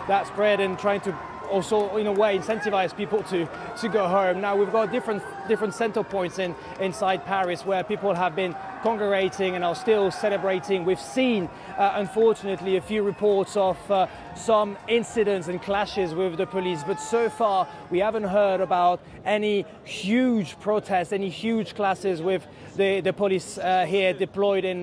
that spread and trying to also, in a way, incentivize people to go home. Now we've got different center points inside Paris where people have been congregating and are still celebrating. We've seen, unfortunately, a few reports of some incidents and clashes with the police, but so far we haven't heard about any huge protests, any huge clashes with the police here deployed in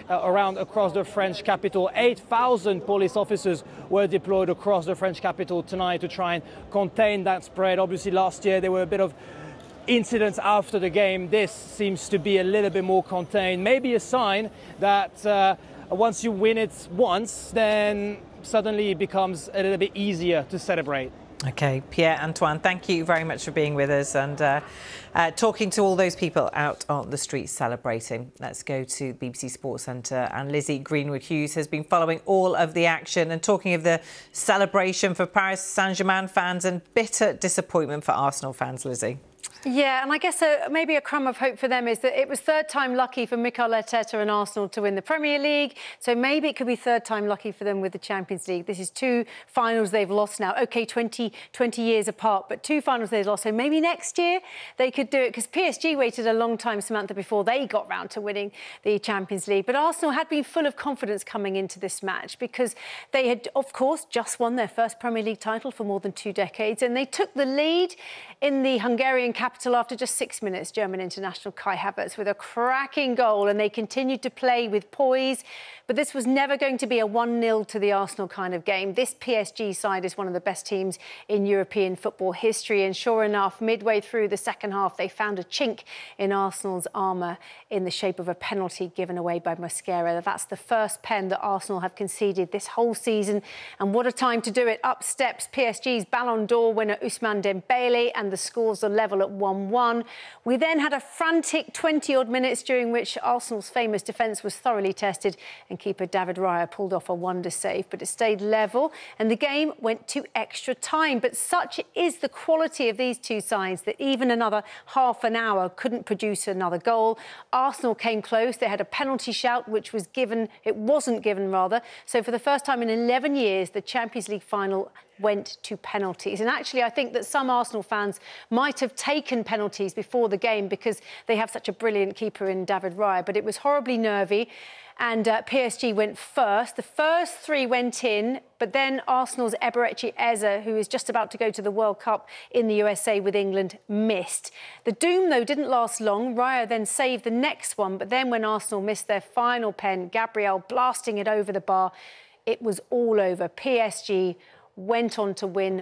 across the French capital. 8,000 police officers were deployed across the French capital tonight to try and contain that spread. Obviously, last year there were a bit of incidents after the game. This seems to be a little bit more contained. Maybe a sign that once you win it once, then suddenly it becomes a little bit easier to celebrate. OK, Pierre-Antoine, thank you very much for being with us and talking to all those people out on the streets celebrating. Let's go to BBC Sports Centre, and Lizzie Greenwood-Hughes has been following all of the action and talking of the celebration for Paris Saint-Germain fans and bitter disappointment for Arsenal fans. Lizzie. Yeah, and I guess maybe a crumb of hope for them is that it was third time lucky for Mikel Arteta and Arsenal to win the Premier League. So maybe it could be third time lucky for them with the Champions League. This is 2 finals they've lost now. OK, 20 years apart, but 2 finals they've lost. So maybe next year they could do it, because PSG waited a long time, Samantha, before they got round to winning the Champions League. But Arsenal had been full of confidence coming into this match because they had, of course, just won their first Premier League title for more than 2 decades. And they took the lead in the Hungarian capital after just 6 minutes. German international Kai Havertz with a cracking goal, and they continued to play with poise. But this was never going to be a 1-0 to the Arsenal kind of game. This PSG side is one of the best teams in European football history. And sure enough, midway through the second half, they found a chink in Arsenal's armour in the shape of a penalty given away by Mosquera. That's the first pen that Arsenal have conceded this whole season. And what a time to do it. Up steps PSG's Ballon d'Or winner Ousmane Dembele, and the scores are level at 1-1. We then had a frantic 20-odd minutes during which Arsenal's famous defence was thoroughly tested, and keeper David Raya pulled off a wonder save, but it stayed level and the game went to extra time. But such is the quality of these two sides that even another half an hour couldn't produce another goal. Arsenal came close. They had a penalty shout, which was given. It wasn't given, rather. So for the first time in 11 years, the Champions League final went to penalties. And actually, I think that some Arsenal fans might have taken penalties before the game because they have such a brilliant keeper in David Raya. But it was horribly nervy. And PSG went first. The first 3 went in, but then Arsenal's Eberechi Eze, who is just about to go to the World Cup in the USA with England, missed. The doom, though, didn't last long. Raya then saved the next one, but then when Arsenal missed their final pen, Gabriel blasting it over the bar, it was all over. PSG went on to win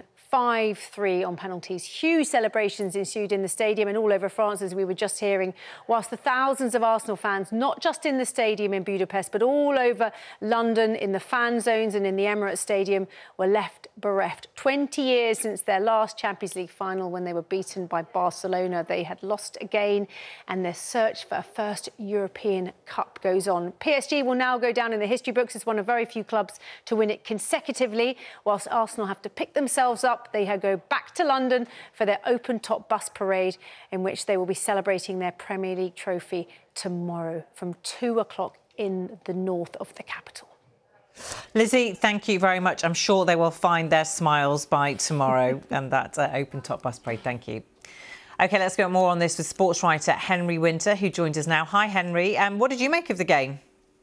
5-3 on penalties. Huge celebrations ensued in the stadium and all over France, as we were just hearing, whilst the thousands of Arsenal fans, not just in the stadium in Budapest, but all over London, in the fan zones and in the Emirates Stadium, were left bereft. 20 years since their last Champions League final, when they were beaten by Barcelona. They had lost again, and their search for a first European Cup goes on. PSG will now go down in the history books as one of very few clubs to win it consecutively, whilst Arsenal have to pick themselves up. They go back to London for their open-top bus parade, in which they will be celebrating their Premier League trophy tomorrow from 2 o'clock in the north of the capital. Lizzie, thank you very much. I'm sure they will find their smiles by tomorrow and that open-top bus parade. Thank you. OK, let's go more on this with sports writer Henry Winter, who joins us now. Hi, Henry. What did you make of the game?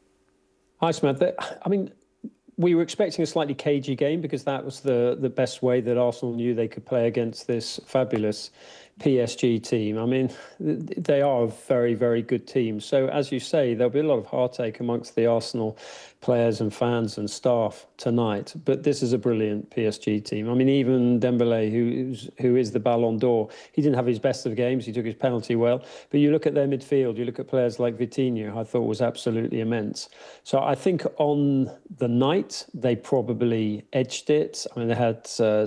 Hi, Samantha. I mean, we were expecting a slightly cagey game because that was the best way that Arsenal knew they could play against this fabulous PSG team. I mean, they are a very, very good team. So, as you say, there'll be a lot of heartache amongst the Arsenal players and fans and staff tonight. But this is a brilliant PSG team. I mean, even Dembele, who is the Ballon d'Or, he didn't have his best of games. He took his penalty well. But you look at their midfield, you look at players like Vitinha, I thought was absolutely immense. So I think on the night, they probably edged it. I mean, they had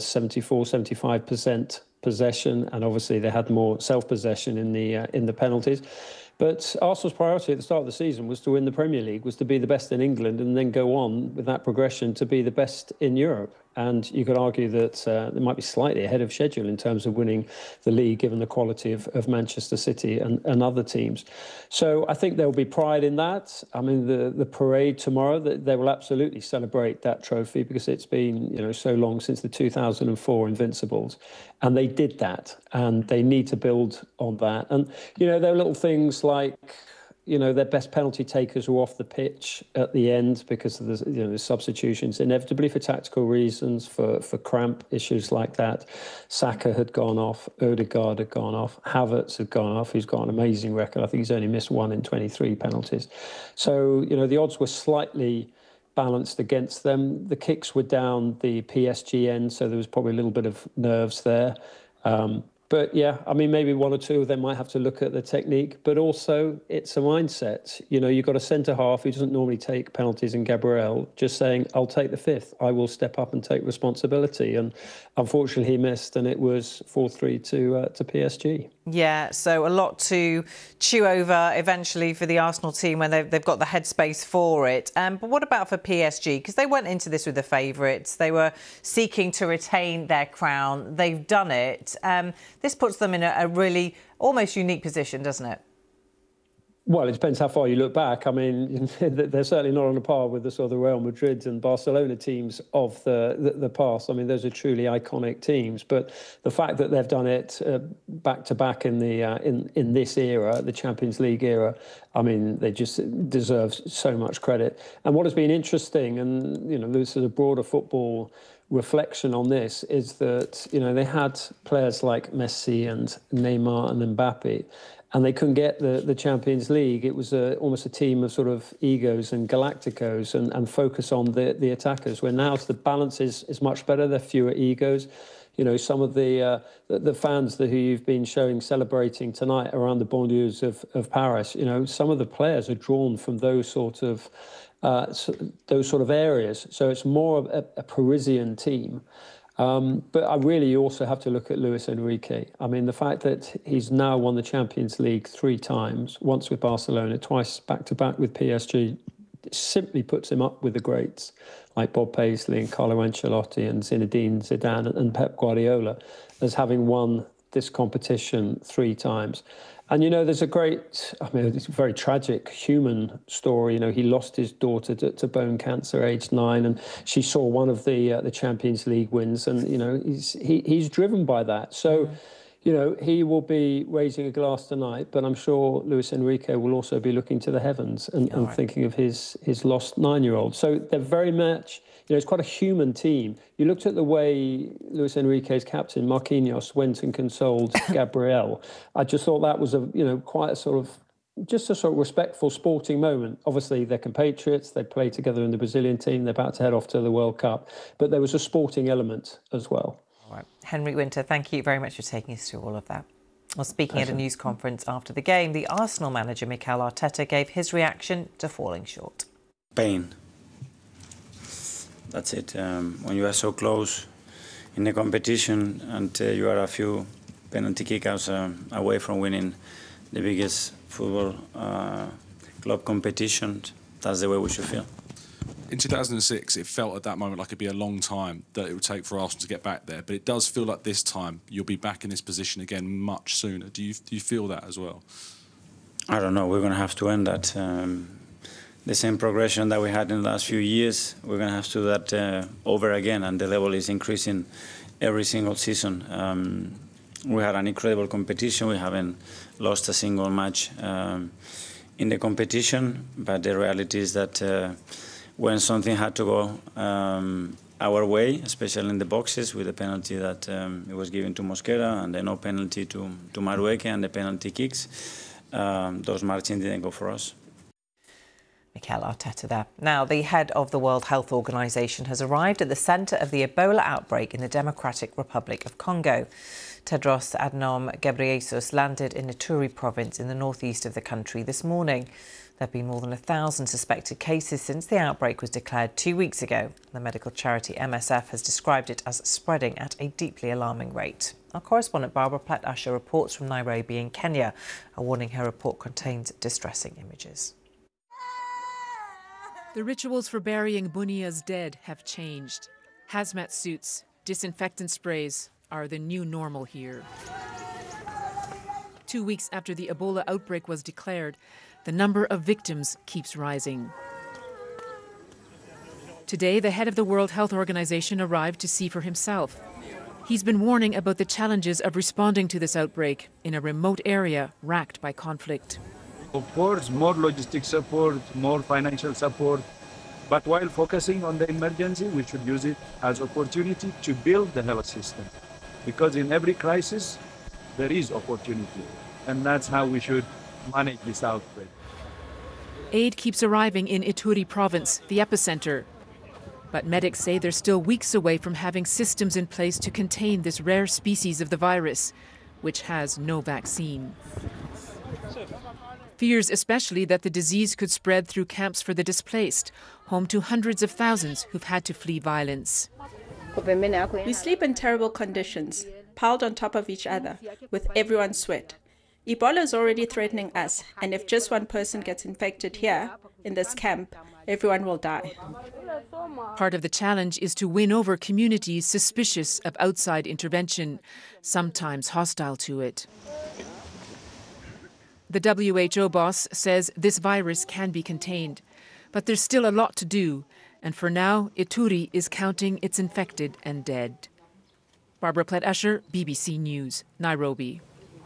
75% possession, and obviously they had more self-possession in the penalties. But Arsenal's priority at the start of the season was to win the Premier League, was to be the best in England and then go on with that progression to be the best in Europe. And you could argue that they might be slightly ahead of schedule in terms of winning the league, given the quality of Manchester City and other teams. So I think there will be pride in that. I mean, the parade tomorrow, they will absolutely celebrate that trophy because it's been, so long since the 2004 Invincibles. And they did that, and they need to build on that. And, there are little things like, their best penalty takers were off the pitch at the end because of the substitutions, inevitably for tactical reasons, for cramp issues like that. Saka had gone off, Odegaard had gone off, Havertz had gone off. He's got an amazing record. I think he's only missed 1 in 23 penalties. So, the odds were slightly balanced against them. The kicks were down the PSG end, so there was probably a little bit of nerves there. But yeah, I mean, maybe 1 or 2 of them might have to look at the technique, but also it's a mindset. You've got a centre half who doesn't normally take penalties in Gabriel, just saying, I'll take the 5th. I will step up and take responsibility. And unfortunately, he missed, and it was 4-3 to PSG. Yeah, so a lot to chew over eventually for the Arsenal team when they've got the headspace for it. But what about for PSG? Because they went into this with the favourites. They were seeking to retain their crown. They've done it. This puts them in a really almost unique position, doesn't it? Well, it depends how far you look back. I mean, they're certainly not on a par with the sort of the Real Madrid and Barcelona teams of the past. I mean, those are truly iconic teams. But the fact that they've done it back to back in the in this era, the Champions League era, I mean, they just deserve so much credit. And what has been interesting, and this is a broader football reflection on this, is that they had players like Messi and Neymar and Mbappe, and they couldn't get the Champions League. It was almost a team of sort of egos and galacticos and focus on the attackers, where now the balance is much better. There are fewer egos. Some of the fans who you've been showing celebrating tonight around the banlieues of Paris, some of the players are drawn from those sort of areas. So it's more of a Parisian team. But you also have to look at Luis Enrique. I mean, the fact that he's now won the Champions League 3 times, once with Barcelona, twice back-to-back with PSG, simply puts him up with the greats like Bob Paisley and Carlo Ancelotti and Zinedine Zidane and Pep Guardiola as having won this competition 3 times. And, there's it's a very tragic human story. He lost his daughter to bone cancer, aged 9, and she saw one of the Champions League wins. And, he's driven by that. So, he will be raising a glass tonight, but I'm sure Luis Enrique will also be looking to the heavens and thinking of his lost 9-year-old. So they're very much, it's quite a human team. You looked at the way Luis Enrique's captain, Marquinhos, went and consoled Gabriel. I just thought that was quite a sort of respectful sporting moment. Obviously, they're compatriots. They play together in the Brazilian team. They're about to head off to the World Cup. But there was a sporting element as well. All right. Henry Winter, thank you very much for taking us through all of that. Well, speaking at a news conference after the game, the Arsenal manager, Mikel Arteta, gave his reaction to falling short. Pain. That's it. When you are so close in the competition and you are a few penalty kickouts away from winning the biggest football club competition, that's the way we should feel. In 2006, it felt at that moment like it'd be a long time that it would take for Arsenal to get back there. But it does feel like this time you'll be back in this position again much sooner. Do you feel that as well? I don't know. We're going to have to end that. The same progression that we had in the last few years, we're going to have to do that over again. And the level is increasing every single season. We had an incredible competition. We haven't lost a single match in the competition. But the reality is that when something had to go our way, especially in the boxes with the penalty that it was given to Mosquera and the no penalty to Madueke and the penalty kicks, those margins didn't go for us. Mikel Arteta there. Now, the head of the World Health Organization has arrived at the centre of the Ebola outbreak in the Democratic Republic of Congo. Tedros Adhanom Ghebreyesus landed in Ituri province in the northeast of the country this morning. There have been more than 1,000 suspected cases since the outbreak was declared 2 weeks ago. The medical charity MSF has described it as spreading at a deeply alarming rate. Our correspondent Barbara Platt-Usher reports from Nairobi in Kenya. A warning her report contains distressing images. The rituals for burying Bunia's dead have changed. Hazmat suits, disinfectant sprays are the new normal here. 2 weeks after the Ebola outbreak was declared, the number of victims keeps rising. Today, the head of the World Health Organization arrived to see for himself. He's been warning about the challenges of responding to this outbreak in a remote area racked by conflict. Of course, more logistic support, more financial support, but while focusing on the emergency, we should use it as opportunity to build the health system. Because in every crisis, there is opportunity, and that's how we should manage this outbreak. Aid keeps arriving in Ituri province, the epicenter. But medics say they're still weeks away from having systems in place to contain this rare species of the virus, which has no vaccine. Fears especially that the disease could spread through camps for the displaced, home to hundreds of thousands who've had to flee violence. We sleep in terrible conditions, piled on top of each other, with everyone's sweat. Ebola is already threatening us, and if just one person gets infected here, in this camp, everyone will die. Part of the challenge is to win over communities suspicious of outside intervention, sometimes hostile to it. The WHO boss says this virus can be contained, but there's still a lot to do, and for now, Ituri is counting its infected and dead. Barbara Plett-Usher, BBC News, Nairobi.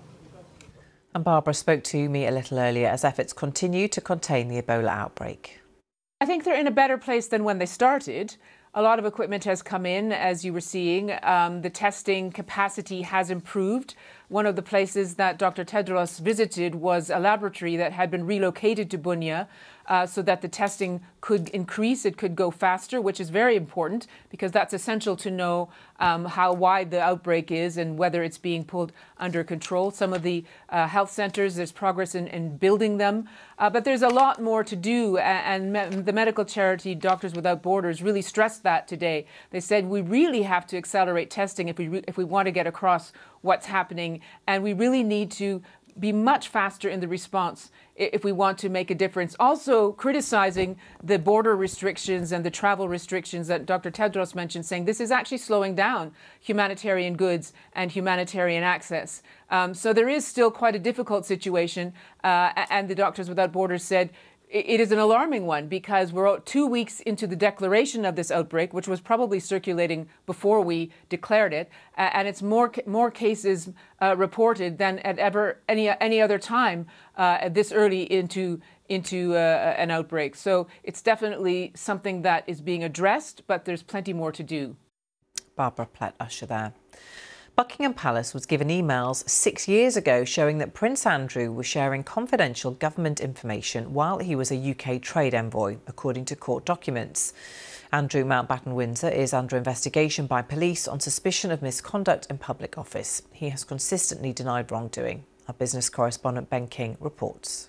And Barbara spoke to me a little earlier as efforts continue to contain the Ebola outbreak. I think they're in a better place than when they started. A lot of equipment has come in, as you were seeing. The testing capacity has improved. One of the places that Dr. Tedros visited was a laboratory that had been relocated to Bunia so that the testing could increase, it could go faster, which is very important because that's essential to know how wide the outbreak is and whether it's being pulled under control. Some of the health centers, there's progress in building them, but there's a lot more to do, and the medical charity Doctors Without Borders really stressed that today. They said we really have to accelerate testing if we want to get across what's happening, and we really need to be much faster in the response if we want to make a difference. Also criticizing the border restrictions and the travel restrictions that Dr. Tedros mentioned, saying this is actually slowing down humanitarian goods and humanitarian access. So there is still quite a difficult situation, and the Doctors Without Borders said it is an alarming one because we're 2 weeks into the declaration of this outbreak, which was probably circulating before we declared it, and it's more cases reported than at any other time this early into an outbreak. So it's definitely something that is being addressed, but there's plenty more to do. Barbara Plett-Usher there. Buckingham Palace was given emails 6 years ago showing that Prince Andrew was sharing confidential government information while he was a UK trade envoy, according to court documents. Andrew Mountbatten-Windsor is under investigation by police on suspicion of misconduct in public office. He has consistently denied wrongdoing. Our business correspondent Ben King reports.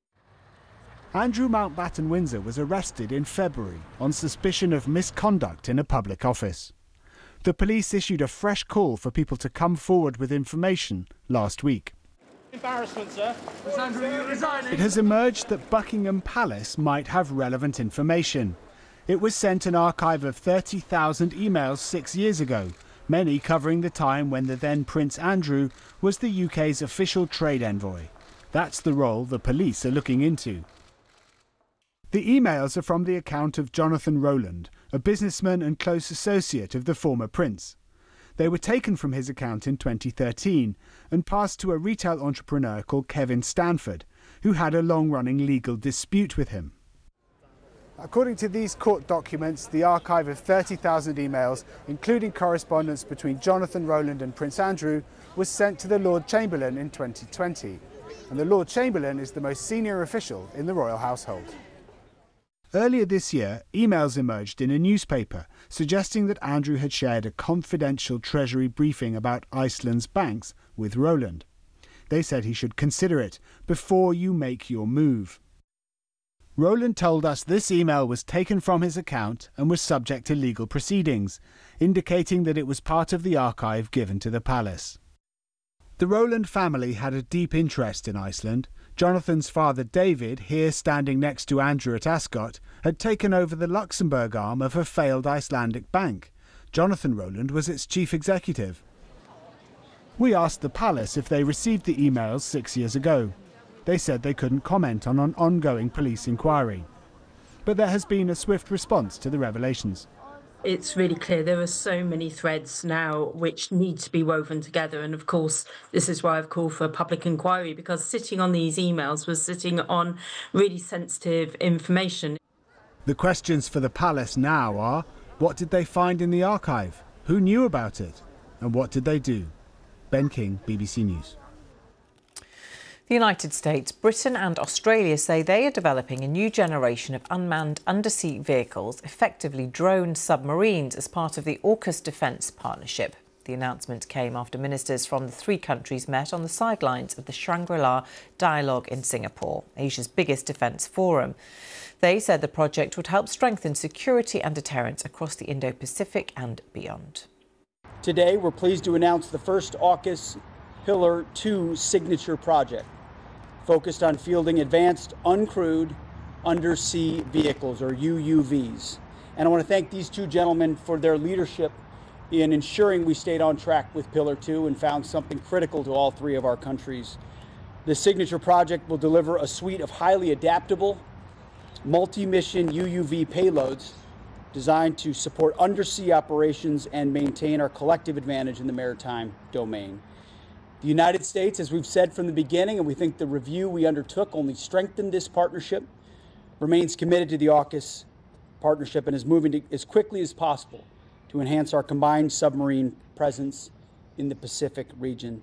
Andrew Mountbatten-Windsor was arrested in February on suspicion of misconduct in a public office. The police issued a fresh call for people to come forward with information last week. Embarrassment, sir. Is Andrew resigning? It has emerged that Buckingham Palace might have relevant information. It was sent an archive of 30,000 emails 6 years ago, many covering the time when the then Prince Andrew was the UK's official trade envoy. That's the role the police are looking into. The emails are from the account of Jonathan Rowland, a businessman and close associate of the former prince. They were taken from his account in 2013 and passed to a retail entrepreneur called Kevin Stanford, who had a long-running legal dispute with him. According to these court documents, the archive of 30,000 emails, including correspondence between Jonathan Rowland and Prince Andrew, was sent to the Lord Chamberlain in 2020. And the Lord Chamberlain is the most senior official in the royal household. Earlier this year, emails emerged in a newspaper suggesting that Andrew had shared a confidential Treasury briefing about Iceland's banks with Rowland. They said he should consider it before you make your move. Rowland told us this email was taken from his account and was subject to legal proceedings, indicating that it was part of the archive given to the palace. The Rowland family had a deep interest in Iceland. Jonathan's father David, here standing next to Andrew at Ascot, had taken over the Luxembourg arm of a failed Icelandic bank. Jonathan Rowland was its chief executive. We asked the palace if they received the emails 6 years ago. They said they couldn't comment on an ongoing police inquiry. But there has been a swift response to the revelations. It's really clear there are so many threads now which need to be woven together. And of course, this is why I've called for a public inquiry, because sitting on these emails was sitting on really sensitive information. The questions for the palace now are, what did they find in the archive? Who knew about it? And what did they do? Ben King, BBC News. The United States, Britain and Australia say they are developing a new generation of unmanned undersea vehicles, effectively drone submarines, as part of the AUKUS defence partnership. The announcement came after ministers from the three countries met on the sidelines of the Shangri-La Dialogue in Singapore, Asia's biggest defence forum. They said the project would help strengthen security and deterrence across the Indo-Pacific and beyond. Today, we're pleased to announce the first AUKUS Pillar 2 signature project, focused on fielding advanced uncrewed undersea vehicles, or UUVs. And I want to thank these two gentlemen for their leadership in ensuring we stayed on track with Pillar 2 and found something critical to all three of our countries. The signature project will deliver a suite of highly adaptable, multi-mission UUV payloads designed to support undersea operations and maintain our collective advantage in the maritime domain. The United States, as we've said from the beginning, and we think the review we undertook only strengthened this partnership, remains committed to the AUKUS partnership and is moving as quickly as possible to enhance our combined submarine presence in the Pacific region.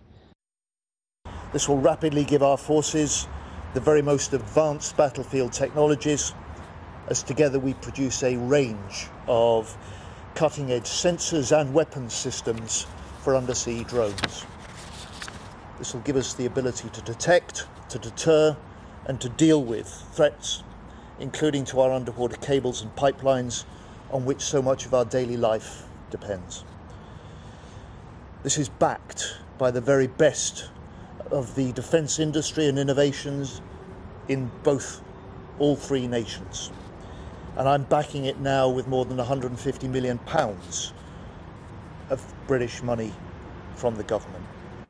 This will rapidly give our forces the very most advanced battlefield technologies, as together we produce a range of cutting-edge sensors and weapons systems for undersea drones. This will give us the ability to detect, to deter, and to deal with threats, including to our underwater cables and pipelines, on which so much of our daily life depends. This is backed by the very best of the defence industry and innovations in all three nations. And I'm backing it now with more than £150 million of British money from the government.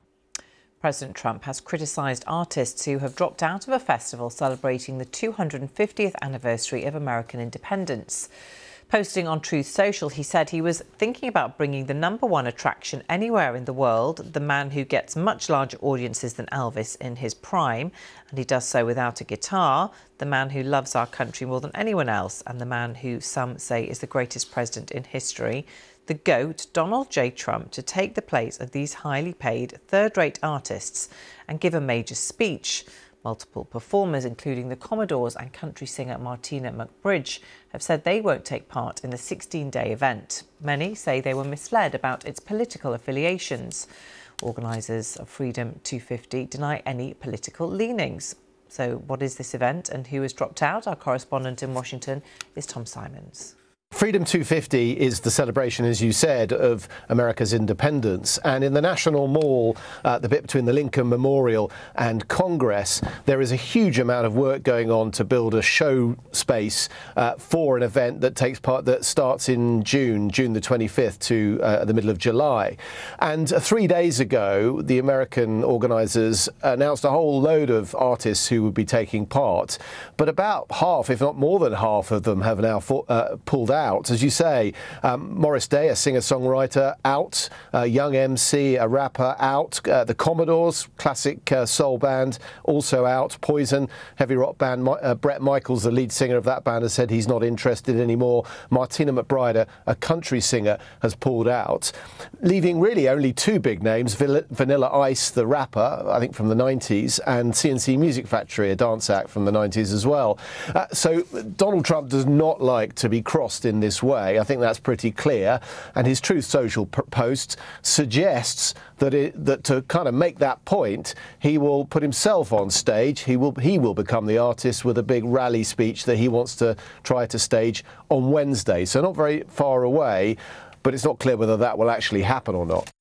President Trump has criticised artists who have dropped out of a festival celebrating the 250th anniversary of American independence. Posting on Truth Social, he said he was thinking about bringing the #1 attraction anywhere in the world, the man who gets much larger audiences than Elvis in his prime, and he does so without a guitar, the man who loves our country more than anyone else, and the man who some say is the greatest president in history, the GOAT, Donald J. Trump, to take the place of these highly paid, third-rate artists and give a major speech. Multiple performers, including the Commodores and country singer Martina McBridge, have said they won't take part in the 16-day event. Many say they were misled about its political affiliations. Organisers of Freedom 250 deny any political leanings. So what is this event and who has dropped out? Our correspondent in Washington is Tom Simons. Freedom 250 is the celebration, as you said, of America's independence. And in the National Mall, the bit between the Lincoln Memorial and Congress, there is a huge amount of work going on to build a show space for an event that starts in June the 25th to the middle of July. And 3 days ago, the American organisers announced a whole load of artists who would be taking part. But about half, if not more than half of them, have now pulled out. As you say, Morris Day, a singer-songwriter, out. Young MC, a rapper, out. The Commodores, classic soul band, also out. Poison, heavy rock band. Bret Michaels, the lead singer of that band, has said he's not interested anymore. Martina McBride, a country singer, has pulled out, leaving really only two big names, Vanilla Ice, the rapper, I think from the 90s, and CNC Music Factory, a dance act from the 90s as well. So Donald Trump does not like to be crossed in this way. I think that's pretty clear. And his Truth Social post suggests that to kind of make that point, he will put himself on stage. He will become the artist with a big rally speech that he wants to try to stage on Wednesday. So not very far away, but it's not clear whether that will actually happen or not.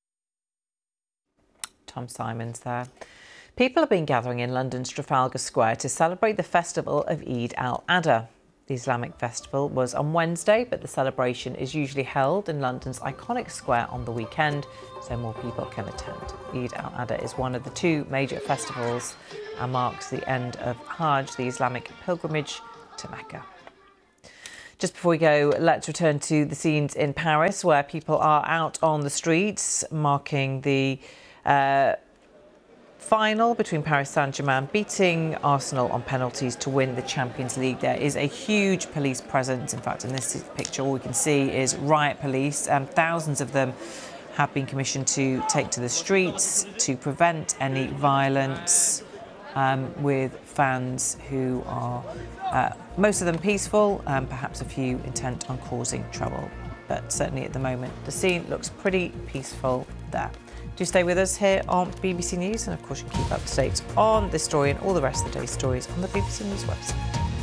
Tom Simons there. People have been gathering in London's Trafalgar Square to celebrate the festival of Eid al-Adha. The Islamic festival was on Wednesday, but the celebration is usually held in London's iconic square on the weekend, so more people can attend. Eid al-Adha is one of the two major festivals and marks the end of Hajj, the Islamic pilgrimage to Mecca. Just before we go, let's return to the scenes in Paris, where people are out on the streets marking the final between Paris Saint-Germain beating Arsenal on penalties to win the Champions League. There is a huge police presence. In fact, in this picture, all we can see is riot police, and thousands of them have been commissioned to take to the streets to prevent any violence, with fans who are, most of them peaceful, perhaps a few intent on causing trouble. But certainly at the moment, the scene looks pretty peaceful there. Do stay with us here on BBC News, and of course you can keep up to date on this story and all the rest of the day's stories on the BBC News website.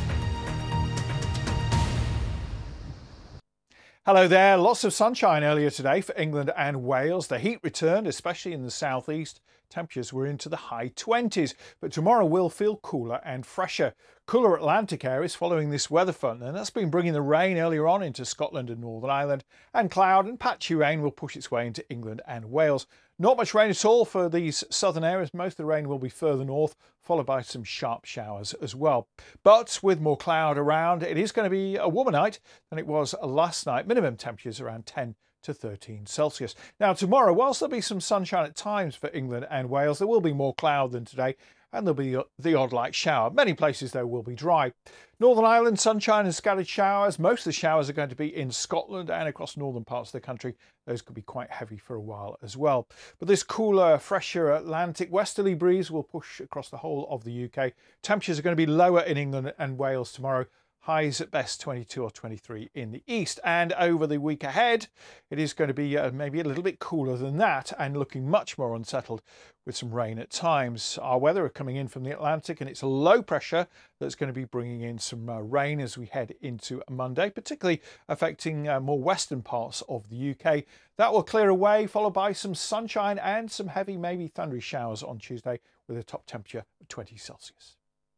Hello there. Lots of sunshine earlier today for England and Wales. The heat returned, especially in the southeast. Temperatures were into the high 20s, but tomorrow will feel cooler and fresher. Cooler Atlantic areas following this weather front, and that's been bringing the rain earlier on into Scotland and Northern Ireland, and cloud and patchy rain will push its way into England and Wales. Not much rain at all for these southern areas. Most of the rain will be further north, followed by some sharp showers as well. But with more cloud around, it is going to be a warmer night than it was last night. Minimum temperatures around 10 to 13 Celsius. Now tomorrow, whilst there'll be some sunshine at times for England and Wales, there will be more cloud than today, and there'll be the odd light shower. Many places, though, will be dry. Northern Ireland, sunshine and scattered showers. Most of the showers are going to be in Scotland and across northern parts of the country. Those could be quite heavy for a while as well. But this cooler, fresher Atlantic westerly breeze will push across the whole of the UK. Temperatures are going to be lower in England and Wales tomorrow. Highs at best 22 or 23 in the east. And over the week ahead, it is going to be maybe a little bit cooler than that and looking much more unsettled with some rain at times. Our weather are coming in from the Atlantic, and it's a low pressure that's going to be bringing in some rain as we head into Monday, particularly affecting more western parts of the UK. That will clear away, followed by some sunshine and some heavy, maybe thundery showers on Tuesday with a top temperature of 20 Celsius.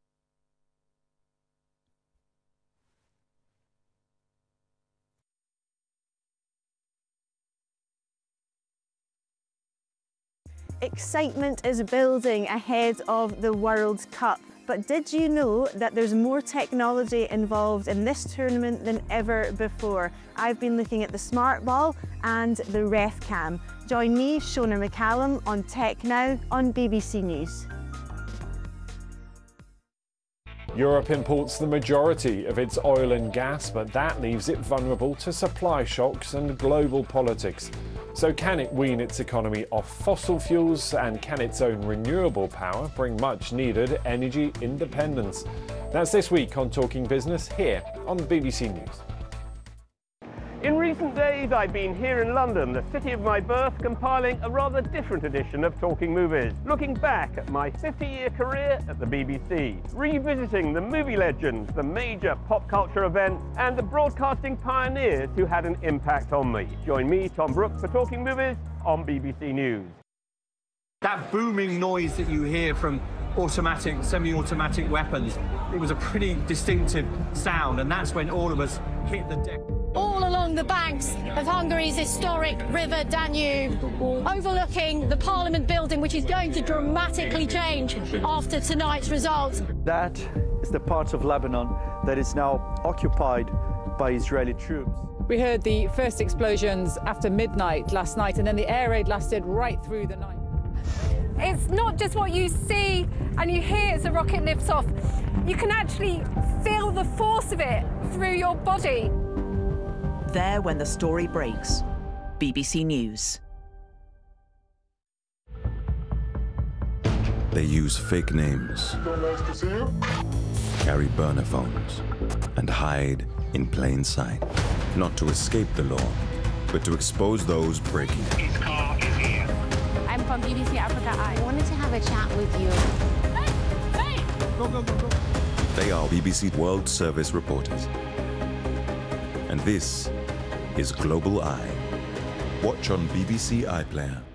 Excitement is building ahead of the World Cup. But did you know that there's more technology involved in this tournament than ever before? I've been looking at the Smart Ball and the RefCam. Join me, Shona McCallum, on Tech Now on BBC News. Europe imports the majority of its oil and gas, but that leaves it vulnerable to supply shocks and global politics. So can it wean its economy off fossil fuels, and can its own renewable power bring much needed energy independence? That's this week on Talking Business here on BBC News. In recent days, I've been here in London, the city of my birth, compiling a rather different edition of Talking Movies, looking back at my 50-year career at the BBC, revisiting the movie legends, the major pop culture events, and the broadcasting pioneers who had an impact on me. Join me, Tom Brooks, for Talking Movies on BBC News. That booming noise that you hear from automatic, semi-automatic weapons, it was a pretty distinctive sound, and that's when all of us hit the deck. All along the banks of Hungary's historic river Danube, overlooking the Parliament building, which is going to dramatically change after tonight's result. That is the part of Lebanon that is now occupied by Israeli troops. We heard the first explosions after midnight last night, and then the air raid lasted right through the night. It's not just what you see and you hear as the rocket lifts off. You can actually feel the force of it through your body. There when the story breaks. BBC News. They use fake names, carry burner phones, and hide in plain sight. Not to escape the law, but to expose those breaking it. His car is here. I'm from BBC Africa Eye. I wanted to have a chat with you. Hey! Go, go, go, go. They are BBC World Service reporters. And this is Global Eye. Watch on BBC iPlayer.